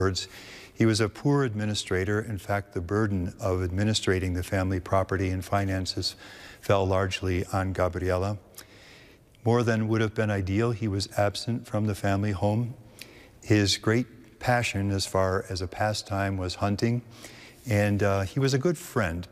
words. He was a poor administrator. In fact, the burden of administrating the family property and finances fell largely on Gabriela. More than would have been ideal, he was absent from the family home. His great passion as far as a pastime was hunting, and he was a good friend,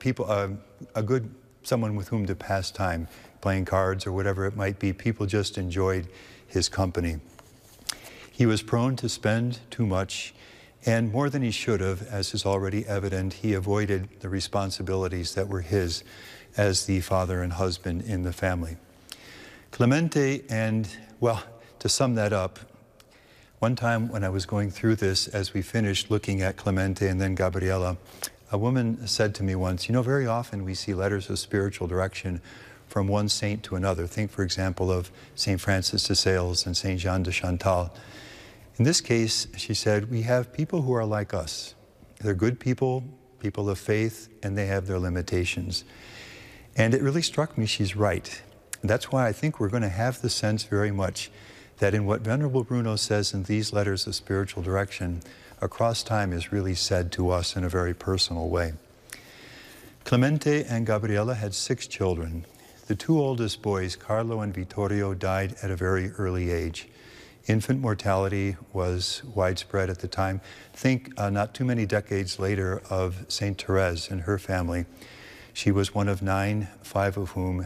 someone with whom to pass time, playing cards or whatever it might be. People just enjoyed his company. He was prone to spend too much, and more than he should have, as is already evident. He avoided the responsibilities that were his as the father and husband in the family. Clemente, and well, to sum that up, one time when I was going through this, as we finished looking at Clemente and then Gabriela, a woman said to me once, you know, very often we see letters of spiritual direction from one saint to another. Think, for example, of St. Francis de Sales and St. Jean de Chantal. In this case, she said, we have people who are like us. They're good people, people of faith, and they have their limitations. And it really struck me she's right. And that's why I think we're going to have the sense very much that in what Venerable Bruno says in these letters of spiritual direction, across time is really said to us in a very personal way. Clemente and Gabriela had 6 children. The 2 oldest boys, Carlo and Vittorio, died at a very early age. Infant mortality was widespread at the time. Think not too many decades later of Saint Therese and her family. She was one of 9, 4 of whom,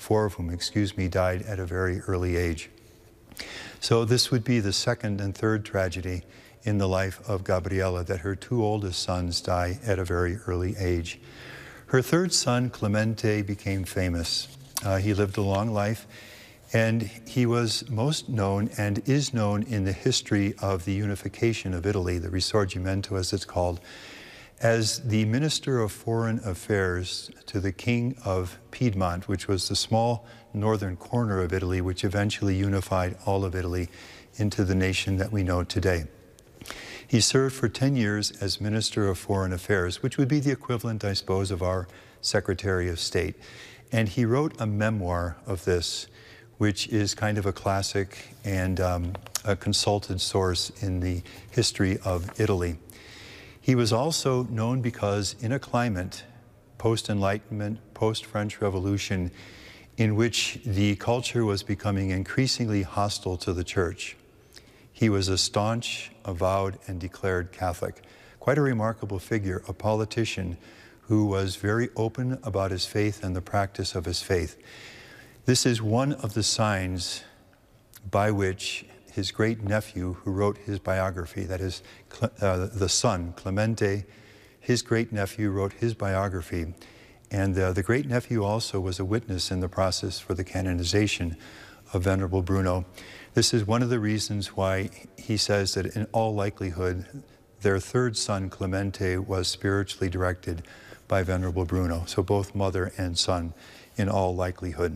died at a very early age. So this would be the second and third tragedy in the life of Gabriela, that her 2 oldest sons die at a very early age. Her third son, Clemente, became famous. He lived a long life, and he was most known and is known in the history of the unification of Italy, the Risorgimento as it's called, as the Minister of Foreign Affairs to the King of Piedmont, which was the small northern corner of Italy, which eventually unified all of Italy into the nation that we know today. He served for 10 years as Minister of Foreign Affairs, which would be the equivalent, I suppose, of our Secretary of State. And he wrote a memoir of this, which is kind of a classic and a consulted source in the history of Italy. He was also known because in a climate, post-Enlightenment, post-French Revolution, in which the culture was becoming increasingly hostile to the Church, he was a staunch, avowed, and declared Catholic. Quite a remarkable figure, a politician who was very open about his faith and the practice of his faith. This is one of the signs by which his great nephew, who wrote his biography, that is the son, Clemente, his great nephew wrote his biography. And the great nephew also was a witness in the process for the canonization of Venerable Bruno. This is one of the reasons why he says that in all likelihood, their third son, Clemente, was spiritually directed by Venerable Bruno. So both mother and son in all likelihood.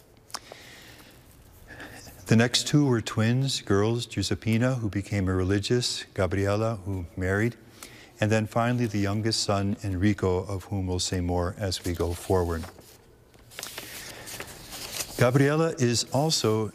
The next 2 were twins, girls, Giuseppina, who became a religious, Gabriela, who married, and then finally the youngest son, Enrico, of whom we'll say more as we go forward. Gabriela is also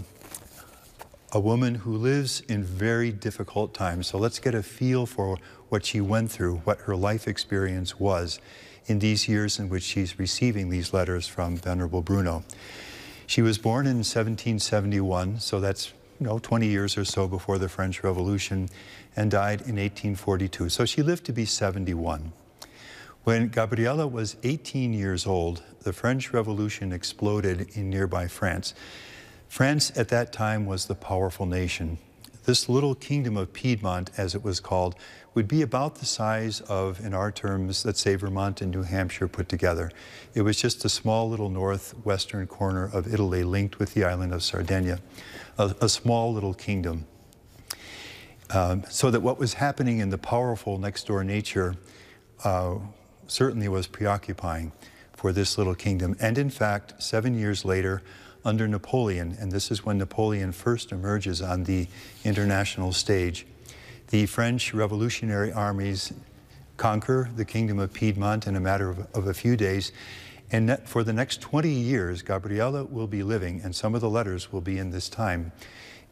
a woman who lives in very difficult times. So let's get a feel for what she went through, what her life experience was in these years in which she's receiving these letters from Venerable Bruno. She was born in 1771, so that's 20 years or so before the French Revolution, and died in 1842. So she lived to be 71. When Gabriela was 18 years old, the French Revolution exploded in nearby France. France at that time was the powerful nation. This little kingdom of Piedmont, as it was called, would be about the size of, in our terms, let's say Vermont and New Hampshire put together. It was just a small little northwestern corner of Italy linked with the island of Sardinia, a small little kingdom. So that what was happening in the powerful next-door nature certainly was preoccupying for this little kingdom. And in fact, 7 years later, under Napoleon, and this is when Napoleon first emerges on the international stage, the French revolutionary armies conquer the kingdom of Piedmont in a matter of a few days. And for the next 20 years, Gabriela will be living, and some of the letters will be in this time,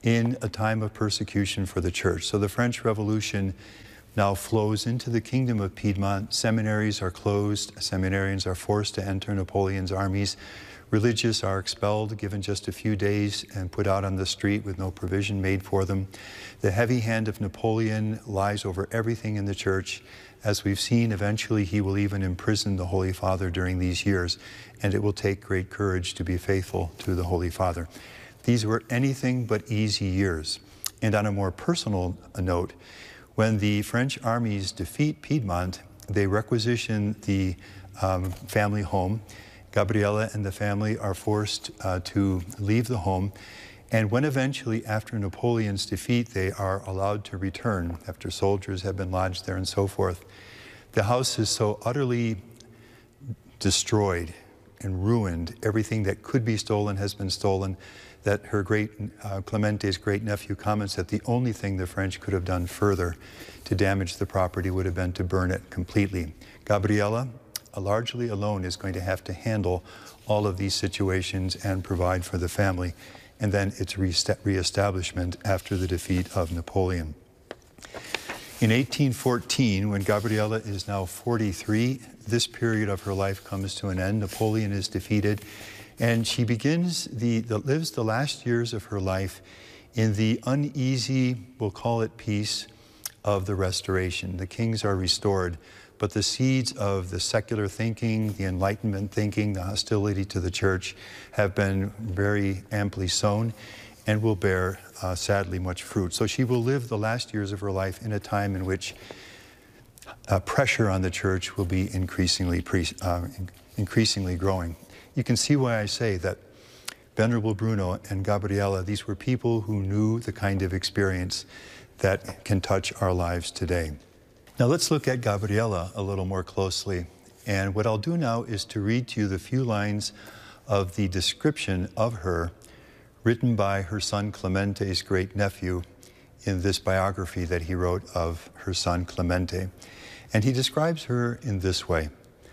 in a time of persecution for the church. So the French Revolution now flows into the Kingdom of Piedmont. Seminaries are closed. Seminarians are forced to enter Napoleon's armies. Religious are expelled, given just a few days, and put out on the street with no provision made for them. The heavy hand of Napoleon lies over everything in the church. As we've seen, eventually he will even imprison the Holy Father during these years, and it will take great courage to be faithful to the Holy Father. These were anything but easy years. And on a more personal note, when the French armies defeat Piedmont, they requisition the family home. Gabriella and the family are forced to leave the home. And when eventually, after Napoleon's defeat, they are allowed to return, after soldiers have been lodged there and so forth, the house is so utterly destroyed and ruined, everything that could be stolen has been stolen, that her Clemente's great nephew comments that the only thing the French could have done further to damage the property would have been to burn it completely. Gabriella, largely alone, is going to have to handle all of these situations and provide for the family, and then its reestablishment after the defeat of Napoleon. In 1814, when Gabriella is now 43, this period of her life comes to an end. Napoleon is defeated, and she lives the last years of her life in the uneasy, we'll call it peace, of the Restoration. The kings are restored, but the seeds of the secular thinking, the Enlightenment thinking, the hostility to the church have been very amply sown and will bear, sadly, much fruit. So she will live the last years of her life in a time in which pressure on the church will be increasingly growing. You can see why I say that Venerable Bruno and Gabriella, these were people who knew the kind of experience that can touch our lives today. Now let's look at Gabriella a little more closely. And what I'll do now is to read to you the few lines of the description of her written by her son Clemente's great nephew in this biography that he wrote of her son Clemente. And he describes her in this way: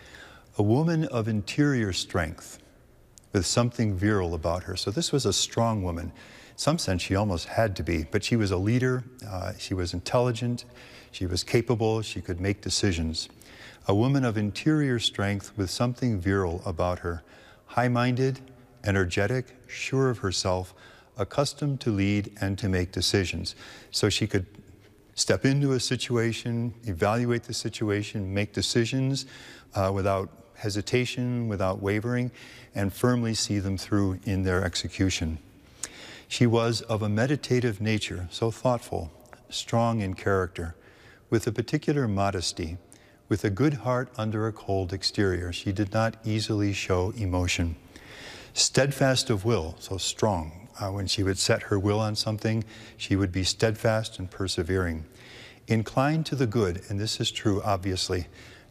a woman of interior strength with something virile about her. So this was a strong woman. In some sense, she almost had to be, but she was a leader, she was intelligent, she was capable, she could make decisions. A woman of interior strength with something virile about her, high-minded, energetic, sure of herself, accustomed to lead and to make decisions. So she could step into a situation, evaluate the situation, make decisions without hesitation, without wavering, and firmly see them through in their execution. She was of a meditative nature, so thoughtful, strong in character, with a particular modesty, with a good heart under a cold exterior. She did not easily show emotion. Steadfast of will, so strong. When she would set her will on something, she would be steadfast and persevering. Inclined to the good, and this is true, obviously.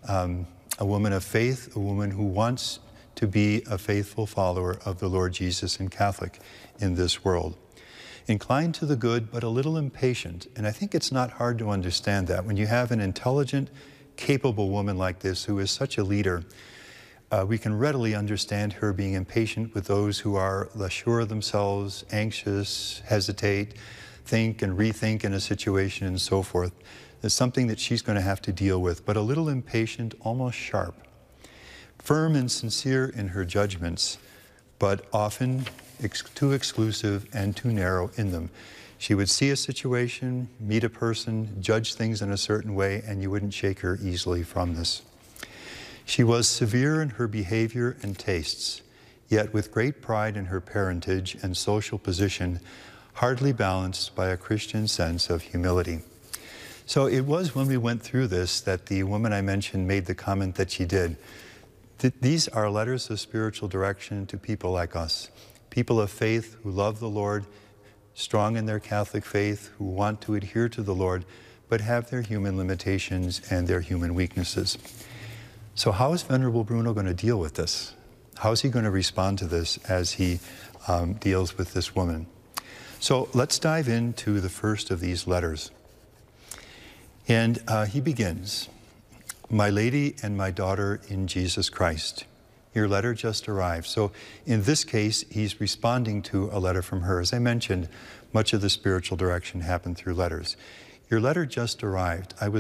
A woman of faith, a woman who wants to be a faithful follower of the Lord Jesus and Catholic in this world. Inclined to the good, but a little impatient. And I think it's not hard to understand that. When you have an intelligent, capable woman like this who is such a leader, we can readily understand her being impatient with those who are less sure of themselves, anxious, hesitate, think and rethink in a situation and so forth. It's something that she's going to have to deal with, but a little impatient, almost sharp. Firm and sincere in her judgments, but often too exclusive and too narrow in them. She would see a situation, meet a person, judge things in a certain way, and you wouldn't shake her easily from this. She was severe in her behavior and tastes, yet with great pride in her parentage and social position, hardly balanced by a Christian sense of humility. So it was when we went through this that the woman I mentioned made the comment that she did. These are letters of spiritual direction to people like us, people of faith who love the Lord, strong in their Catholic faith, who want to adhere to the Lord, but have their human limitations and their human weaknesses. So how is Venerable Bruno going to deal with this? How is he going to respond to this as he deals with this woman? So let's dive into the first of these letters. And he begins, "My lady and my daughter in Jesus Christ, your letter just arrived. So in this case, he's responding to a letter from her. As I mentioned, much of the spiritual direction happened through letters. Your letter just arrived. I was